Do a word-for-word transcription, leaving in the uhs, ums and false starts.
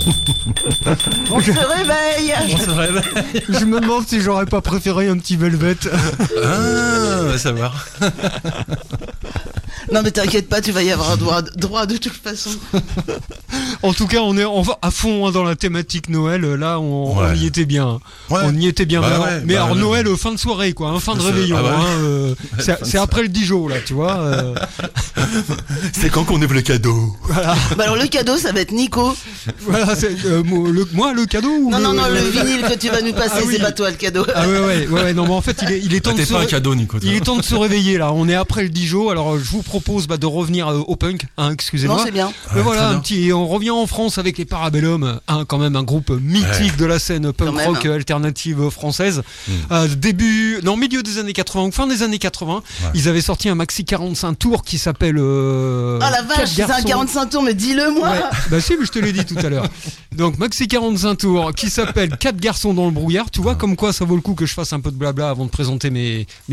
On se réveille. On se réveille. Je me demande si j'aurais pas préféré un petit Velvet. Ah, on va savoir. Non mais t'inquiète pas, tu vas y avoir droit, droit de toute façon. En tout cas, on est on va à fond hein, dans la thématique Noël. Là, on, Ouais. on y était bien. Ouais. On y était bien. Bah mais alors, ouais, mais bah alors ouais. Noël, euh, fin de soirée, quoi. Hein, fin de Ça- réveillon. ah ouais. hein, euh, c'est fin de c'est soirée. après le Dijon, là, tu vois. euh, C'est quand qu'on ouvre le cadeau? voilà. Bah alors le cadeau, ça va être Nico. Voilà, c'est, euh, mo- le, moi, le cadeau ou Non, le, non, non, le vinyle que tu vas nous passer, Ah oui. c'est pas toi le cadeau. Ah ouais, ouais, ouais, ouais, non, mais en fait, il est, il est temps Ah, de t'es se pas un ré- cadeau, Nico. toi. Il est temps de se réveiller là, on est après le Dijon, alors euh, je vous propose bah, de revenir euh, au punk, hein, excusez-moi. Non, c'est bien. Mais Ouais, voilà, très un bien. petit, et on revient en France avec les Parabellum, hein, quand même un groupe mythique Ouais. de la scène punk Quand même. rock euh, alternative française. Mm. Euh, début, non, milieu des années quatre-vingts, ou fin des années quatre-vingts, Ouais. ils avaient sorti un maxi quarante-cinq tours qui s'appelle. Euh, Oh la vache, Quatre c'est un garçons. quarante-cinq tours, mais dis-le moi. Ouais. Bah si, mais je te l'ai dit tout à l'heure. Donc maxi quarante-cinq tours qui s'appelle Quatre garçons dans le brouillard. Tu vois comme quoi ça vaut le coup que je fasse un peu de blabla avant de présenter mes, mes